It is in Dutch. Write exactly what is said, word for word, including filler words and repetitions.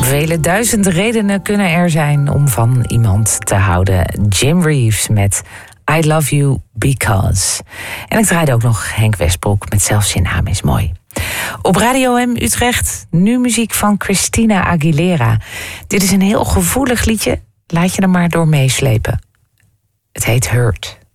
Vele duizend redenen kunnen er zijn om van iemand te houden. Jim Reeves met I Love You Because. En ik draaide ook nog Henk Westbroek met Zelfs je naam is mooi. Op Radio M Utrecht, nu muziek van Christina Aguilera. Dit is een heel gevoelig liedje. Laat je er maar door meeslepen. Het heet Hurt.